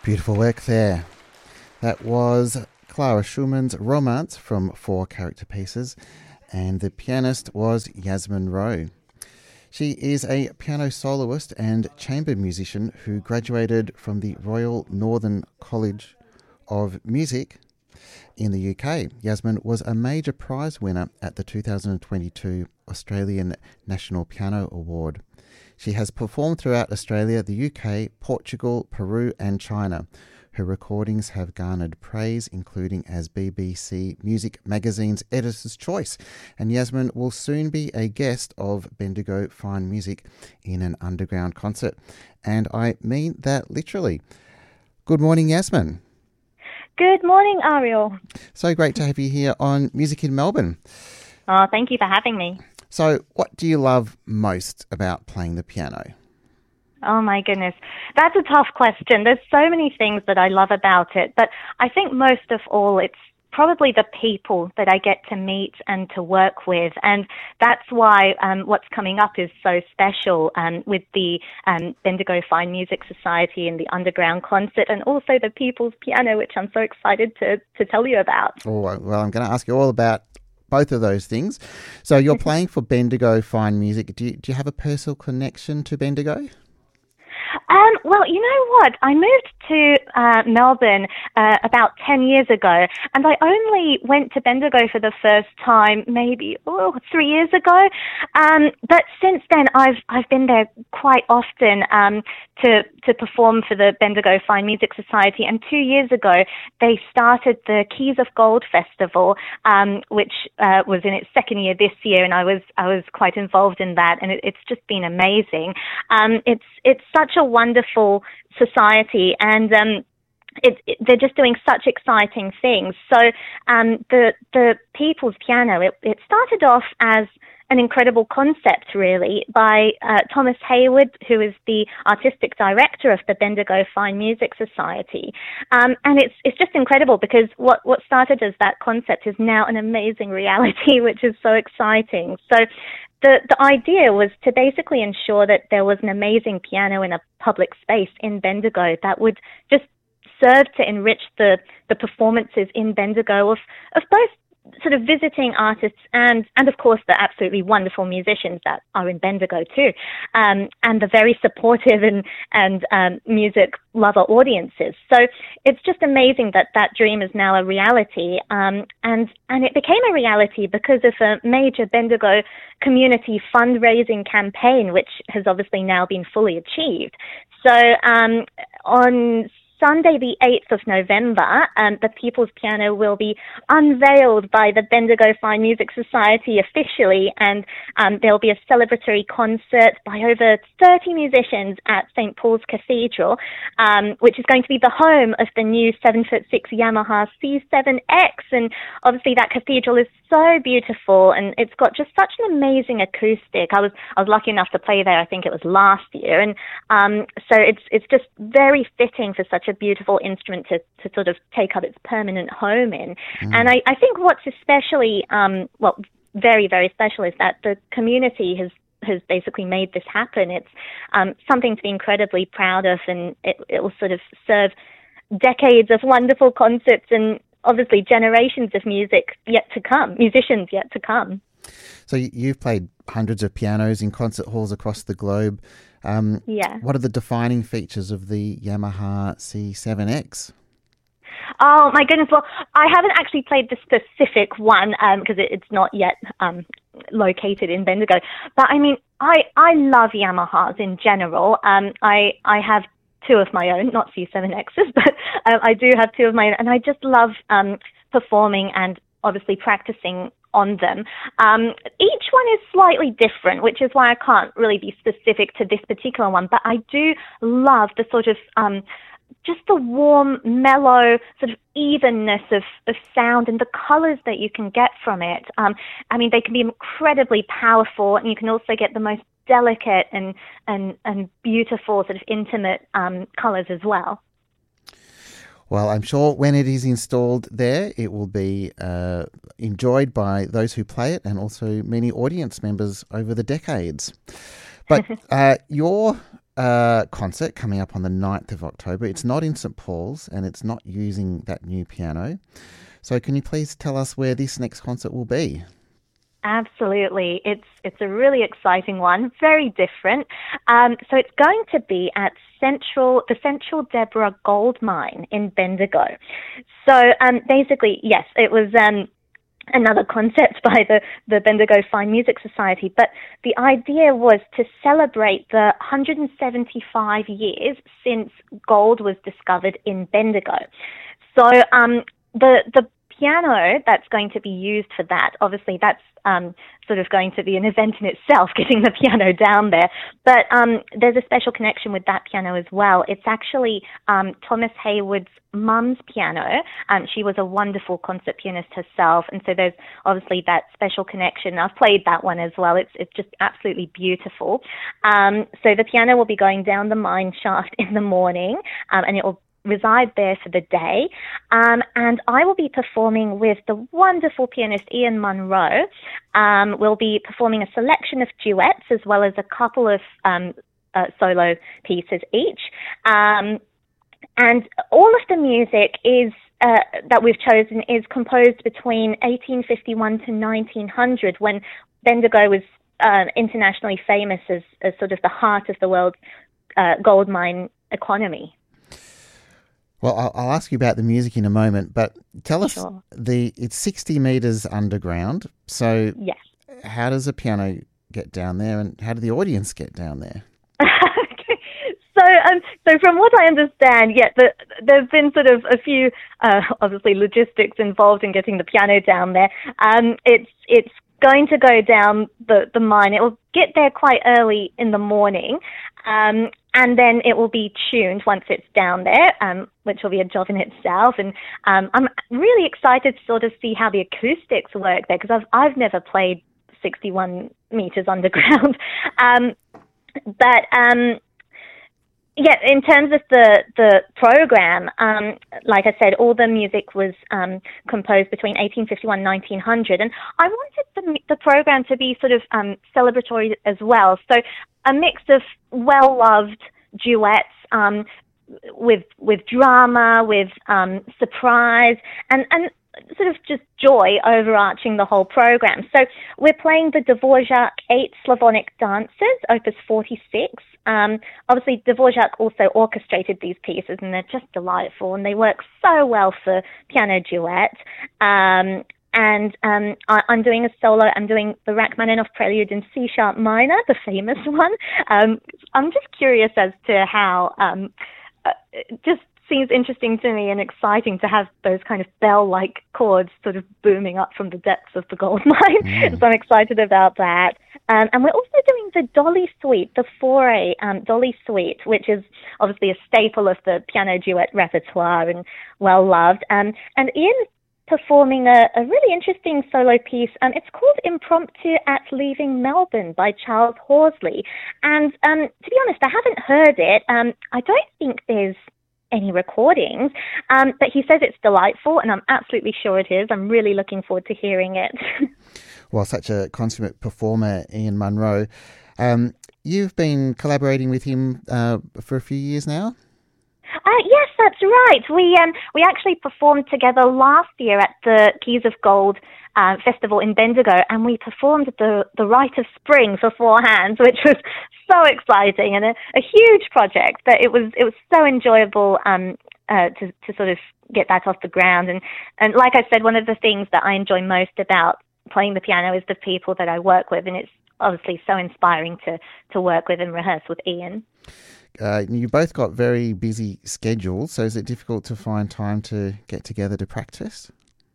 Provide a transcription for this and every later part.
Beautiful work there. That was Clara Schumann's Romance from Four Character Pieces, and the pianist was Yasmin Rowe. She is a piano soloist and chamber musician who graduated from the Royal Northern College of Music in the UK. Yasmin was a major prize winner at the 2022 Australian National Piano Award. She has performed throughout Australia, the UK, Portugal, Peru and China. Her recordings have garnered praise, including as BBC Music Magazine's Editor's Choice. And Yasmin will soon be a guest of Bendigo Fine Music in an underground concert. And I mean that literally. Good morning, Yasmin. Good morning, Ariel. So great to have you here on Music in Melbourne. Oh, thank you for having me. So what do you love most about playing the piano? Oh, my goodness. That's a tough question. There's so many things that I love about it, but I think most of all, it's probably the people that I get to meet and to work with. And that's why what's coming up is so special with the Bendigo Fine Music Society and the Underground Concert, and also the People's Piano, which I'm so excited to tell you about. Oh, well, I'm going to ask you all about both of those things. So you're playing for Bendigo Fine Music. Do you have a personal connection to Bendigo? Well, you know what? I moved to Melbourne about 10 years ago, and I only went to Bendigo for the first time maybe 3 years ago. But since then, I've been there quite often to perform for the Bendigo Fine Music Society. And 2 years ago, they started the Keys of Gold Festival, which was in its second year this year, and I was quite involved in that, and it's just been amazing. It's such a wonderful society, and they're just doing such exciting things. So the People's Piano, it started off as an incredible concept, really, by Thomas Hayward, who is the artistic director of the Bendigo Fine Music Society. And it's just incredible because what started as that concept is now an amazing reality, which is so exciting. So the idea was to basically ensure that there was an amazing piano in a public space in Bendigo that would just serve to enrich the performances in Bendigo of both sort of visiting artists and of course the absolutely wonderful musicians that are in Bendigo too, and the very supportive and music lover audiences. So it's just amazing that dream is now a reality, and it became a reality because of a major Bendigo community fundraising campaign, which has obviously now been fully achieved. So on Sunday, the 8th of November, the People's Piano will be unveiled by the Bendigo Fine Music Society officially, and there'll be a celebratory concert by over 30 musicians at St. Paul's Cathedral, which is going to be the home of the new 7'6" Yamaha C7X. And obviously that cathedral is so beautiful, and it's got just such an amazing acoustic. I was lucky enough to play there, I think it was last year, and so it's just very fitting for such a beautiful instrument to sort of take up its permanent home in. And I think what's especially, very, very special is that the community has basically made this happen. It's something to be incredibly proud of, and it will sort of serve decades of wonderful concerts and obviously generations of musicians yet to come. So you've played hundreds of pianos in concert halls across the globe. Yeah. What are the defining features of the Yamaha C7X? Oh, my goodness. Well, I haven't actually played the specific one because it's not yet located in Bendigo. But, I mean, I love Yamahas in general. I have two of my own, not C7Xs, but I do have two of my own. And I just love performing and obviously practicing on them. Each one is slightly different, which is why I can't really be specific to this particular one, but I do love the sort of just the warm, mellow, sort of evenness of sound and the colours that you can get from it. I mean, they can be incredibly powerful, and you can also get the most delicate and beautiful, sort of intimate colours as well. Well, I'm sure when it is installed there, it will be enjoyed by those who play it and also many audience members over the decades. But your a concert coming up on the 9th of October. It's not in St Paul's and it's not using that new piano. So can you please tell us where this next concert will be? Absolutely. It's a really exciting one, very different. So it's going to be at the Central Deborah Gold Mine in Bendigo. So basically, yes, it was another concept by the Bendigo Fine Music Society, but the idea was to celebrate the 175 years since gold was discovered in Bendigo. So the piano that's going to be used for that, obviously that's sort of going to be an event in itself, getting the piano down there. But there's a special connection with that piano as well. It's actually Thomas Hayward's mum's piano. She was a wonderful concert pianist herself, and so there's obviously that special connection. I've played that one as well. It's just absolutely beautiful. So the piano will be going down the mine shaft in the morning, and it will reside there for the day, and I will be performing with the wonderful pianist Ian Munro. We'll be performing a selection of duets as well as a couple of solo pieces each, and all of the music is that we've chosen is composed between 1851 to 1900, when Bendigo was internationally famous as sort of the heart of the world's gold mine economy. Well, I'll ask you about the music in a moment, but tell us, Sure. it's 60 metres underground, so Yes. how does a piano get down there and how do the audience get down there? Okay. So from what I understand, there's been sort of a few, obviously, logistics involved in getting the piano down there. It's going to go down the mine. It will get there quite early in the morning, and then it will be tuned once it's down there, which will be a job in itself. And I'm really excited to sort of see how the acoustics work there, because I've never played 61 meters underground. Yeah, in terms of the program, like I said, all the music was composed between 1851 and 1900, and I wanted the program to be sort of celebratory as well. So a mix of well-loved duets with drama, with surprise, and sort of just joy overarching the whole program. So we're playing the Dvorak 8 Slavonic Dances, Opus 46. Obviously, Dvorak also orchestrated these pieces, and they're just delightful, and they work so well for piano duet. I'm doing a solo. I'm doing the Rachmaninoff Prelude in C-sharp minor, the famous one. I'm just curious as to how it just seems interesting to me and exciting to have those kind of bell-like chords sort of booming up from the depths of the gold mine. So I'm excited about that. And we're also doing the Dolly Suite, the Fauré Dolly Suite, which is obviously a staple of the piano duet repertoire and well-loved. And Ian performing a really interesting solo piece. It's called Impromptu at Leaving Melbourne by Charles Horsley. And to be honest, I haven't heard it. I don't think there's any recordings, but he says it's delightful, and I'm absolutely sure it is. I'm really looking forward to hearing it. Well, such a consummate performer, Ian Munro. You've been collaborating with him for a few years now? Yes, that's right. We actually performed together last year at the Keys of Gold festival in Bendigo, and we performed the Rite of Spring for four hands, which was so exciting and a huge project. But it was so enjoyable to sort of get that off the ground. And like I said, one of the things that I enjoy most about playing the piano is the people that I work with, and it's obviously so inspiring to work with and rehearse with Ian. You both got very busy schedules, so is it difficult to find time to get together to practice?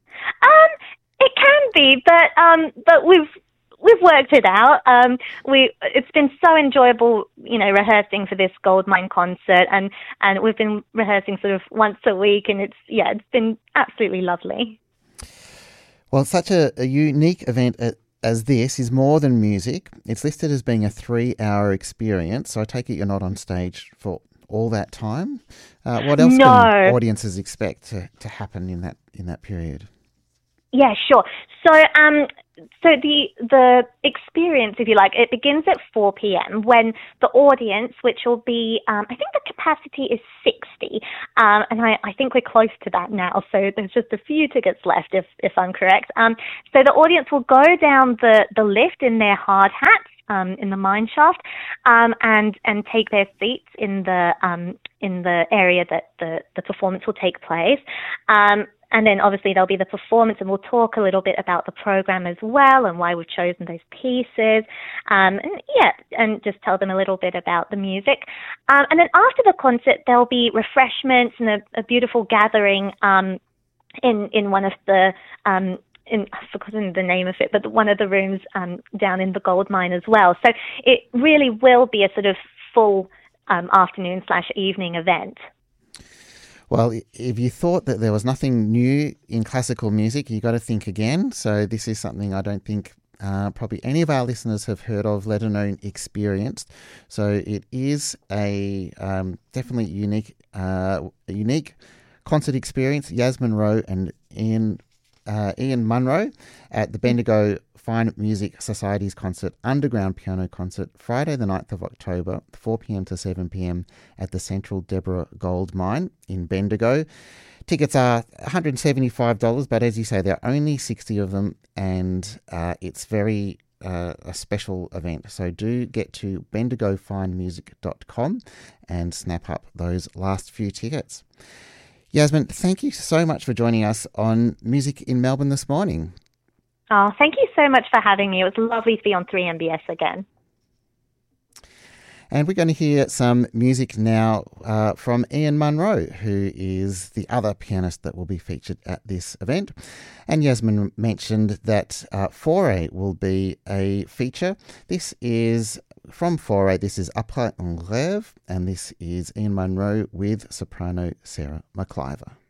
It can be, but we've worked it out. It's been so enjoyable, rehearsing for this Goldmine concert, and we've been rehearsing sort of once a week, and it's been absolutely lovely. Well, such a unique event as this is more than music. It's listed as being a 3-hour experience, so I take it you're not on stage for all that time. What else can audiences expect to happen in that period? Yeah, sure. So So the experience, if you like, it begins at 4 p.m. when the audience, which will be, I think the capacity is 60, and I think we're close to that now. So there's just a few tickets left, if I'm correct. So the audience will go down the lift in their hard hats in the mine shaft, and take their seats in the area that the performance will take place. And then obviously there'll be the performance, and we'll talk a little bit about the program as well and why we've chosen those pieces. And just tell them a little bit about the music. And then after the concert, there'll be refreshments and a beautiful gathering in one of the I've forgotten the name of it, but one of the rooms down in the gold mine as well. So it really will be a sort of full afternoon/evening event. Well, if you thought that there was nothing new in classical music, you got to think again. So this is something I don't think probably any of our listeners have heard of, let alone experienced. So it is a definitely unique concert experience. Yasmin Rowe and Ian Munro at the Bendigo Fine Music Society's concert, Underground Piano Concert, Friday the 9th of October, 4 p.m. to 7 p.m. at the Central Deborah Gold Mine in Bendigo. Tickets are $175, but as you say, there are only 60 of them, and it's very a special event. So do get to bendigofinemusic.com and snap up those last few tickets. Yasmin, thank you so much for joining us on Music in Melbourne this morning. Oh, thank you so much for having me. It was lovely to be on 3MBS again. And we're going to hear some music now from Ian Munro, who is the other pianist that will be featured at this event. And Yasmin mentioned that Foray will be a feature. This is from Foray. This is Après un rêve, and this is Ian Munro with soprano Sarah McIver.